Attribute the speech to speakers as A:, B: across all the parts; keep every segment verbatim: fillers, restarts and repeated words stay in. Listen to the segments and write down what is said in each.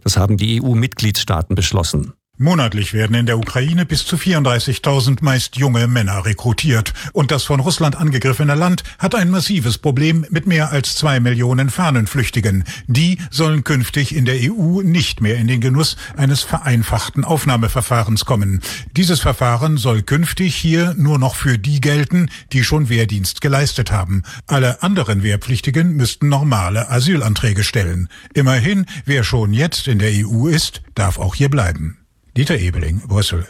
A: Das haben die E U-Mitgliedstaaten beschlossen.
B: Monatlich werden in der Ukraine bis zu vierunddreißigtausend meist junge Männer rekrutiert. Und das von Russland angegriffene Land hat ein massives Problem mit mehr als zwei Millionen Fahnenflüchtigen. Die sollen künftig in der E U nicht mehr in den Genuss eines vereinfachten Aufnahmeverfahrens kommen. Dieses Verfahren soll künftig hier nur noch für die gelten, die schon Wehrdienst geleistet haben. Alle anderen Wehrpflichtigen müssten normale Asylanträge stellen. Immerhin, wer schon jetzt in der E U ist, darf auch hier bleiben. Dieter Ebeling, Brüssel.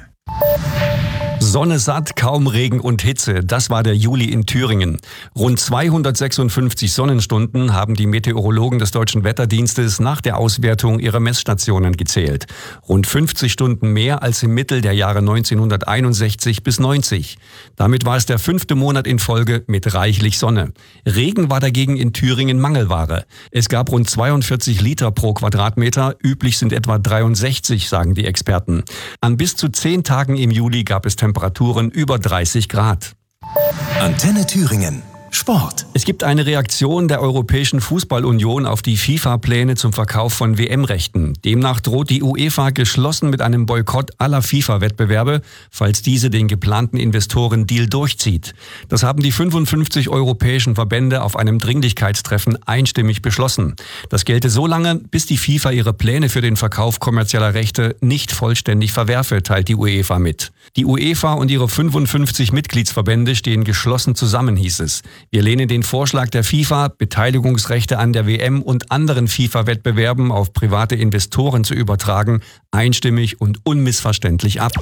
A: Sonne satt, kaum Regen und Hitze. Das war der Juli in Thüringen. Rund zweihundertsechsundfünfzig Sonnenstunden haben die Meteorologen des Deutschen Wetterdienstes nach der Auswertung ihrer Messstationen gezählt. Rund fünfzig Stunden mehr als im Mittel der Jahre neunzehnhunderteinundsechzig bis neunzig. Damit war es der fünfte Monat in Folge mit reichlich Sonne. Regen war dagegen in Thüringen Mangelware. Es gab rund zweiundvierzig Liter pro Quadratmeter. Üblich sind etwa dreiundsechzig, sagen die Experten. An bis zu zehn Tagen im Juli gab es Temperaturen über dreißig Grad.
C: Antenne Thüringen. Sport.
A: Es gibt eine Reaktion der Europäischen Fußballunion auf die FIFA-Pläne zum Verkauf von W M-Rechten. Demnach droht die UEFA geschlossen mit einem Boykott aller FIFA-Wettbewerbe, falls diese den geplanten Investoren-Deal durchzieht. Das haben die fünfundfünfzig europäischen Verbände auf einem Dringlichkeitstreffen einstimmig beschlossen. Das gelte so lange, bis die FIFA ihre Pläne für den Verkauf kommerzieller Rechte nicht vollständig verwerfe, teilt die UEFA mit. Die UEFA und ihre fünfundfünfzig Mitgliedsverbände stehen geschlossen zusammen, hieß es. Wir lehnen den Vorschlag der FIFA, Beteiligungsrechte an der W M und anderen FIFA-Wettbewerben auf private Investoren zu übertragen, einstimmig und unmissverständlich ab.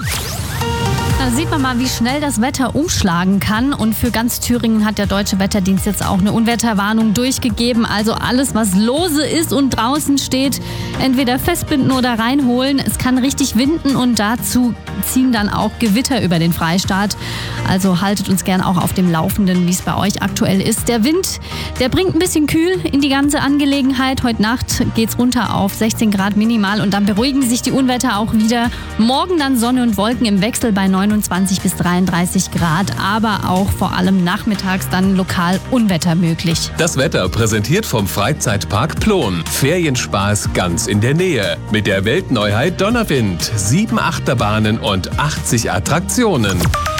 D: Da sieht man mal, wie schnell das Wetter umschlagen kann. Und für ganz Thüringen hat der Deutsche Wetterdienst jetzt auch eine Unwetterwarnung durchgegeben. Also alles, was lose ist und draußen steht, entweder festbinden oder reinholen. Es kann richtig winden und dazu ziehen dann auch Gewitter über den Freistaat. Also haltet uns gern auch auf dem Laufenden, wie es bei euch aktuell ist. Der Wind, der bringt ein bisschen kühl in die ganze Angelegenheit. Heute Nacht geht's runter auf sechzehn Grad minimal und dann beruhigen sich die Unwetter auch wieder. Morgen dann Sonne und Wolken im Wechsel bei neunundzwanzig bis dreiunddreißig Grad, aber auch vor allem nachmittags dann lokal Unwetter möglich.
C: Das Wetter präsentiert vom Freizeitpark Plon. Ferienspaß ganz in der Nähe. Mit der Weltneuheit Donnerwind. Sieben Achterbahnen und achtzig Attraktionen.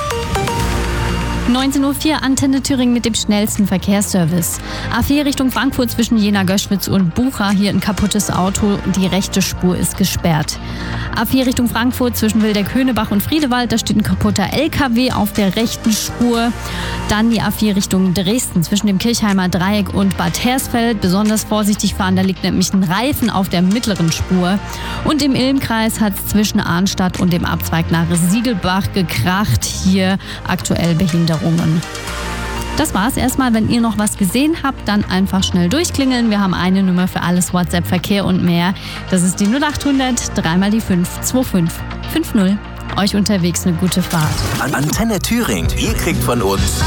D: neunzehn Uhr vier, Antenne Thüringen mit dem schnellsten Verkehrsservice. A vier Richtung Frankfurt zwischen Jena-Göschwitz und Bucha. Hier ein kaputtes Auto. Die rechte Spur ist gesperrt. A vier Richtung Frankfurt zwischen Wildeck-Höhnebach und Friedewald. Da steht ein kaputter L K W auf der rechten Spur. Dann die A vier Richtung Dresden zwischen dem Kirchheimer Dreieck und Bad Hersfeld. Besonders vorsichtig fahren, da liegt nämlich ein Reifen auf der mittleren Spur. Und im Ilm-Kreis hat es zwischen Arnstadt und dem Abzweig nach Siegelbach gekracht. Hier aktuell Behinderung. Das war's erstmal. Wenn ihr noch was gesehen habt, dann einfach schnell durchklingeln. Wir haben eine Nummer für alles WhatsApp, Verkehr und mehr. Das ist die null achthundert, dreimal die fünf, zwei fünf fünf null. Euch unterwegs eine gute Fahrt.
C: Antenne Thüringen. Ihr kriegt von uns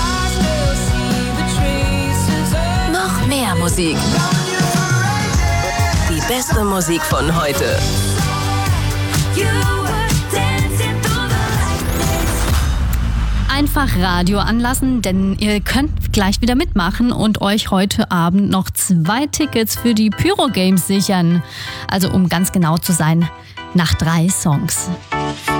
E: noch mehr Musik. Die beste Musik von heute.
D: Einfach Radio anlassen, denn ihr könnt gleich wieder mitmachen und euch heute Abend noch zwei Tickets für die Pyro Games sichern. Also um ganz genau zu sein, nach drei Songs.